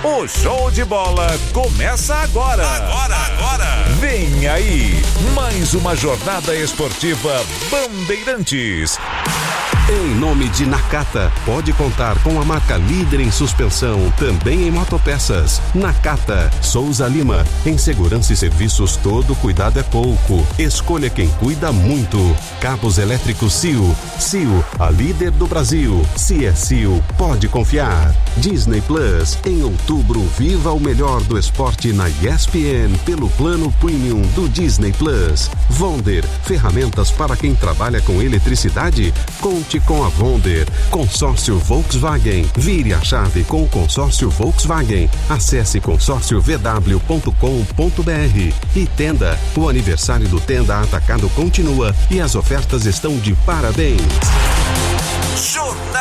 O show de bola começa agora. Vem aí, mais uma jornada esportiva Bandeirantes. Em nome de Nakata, pode contar com a marca líder em suspensão, também em motopeças. Nakata, Souza Lima. Em segurança e serviços, todo cuidado é pouco. Escolha quem cuida muito. Cabos elétricos Sil. Sil, a líder do Brasil. Se é Sil, pode confiar. Disney Plus. Em outubro, viva o melhor do esporte na ESPN pelo plano premium do Disney Plus. Wonder, ferramentas para quem trabalha com eletricidade? Conte com a Wonder. Consórcio Volkswagen. Vire a chave com o consórcio Volkswagen. Acesse consórciovw.com.br. E Tenda. O aniversário do Tenda Atacado continua e as ofertas estão de parabéns. Jornada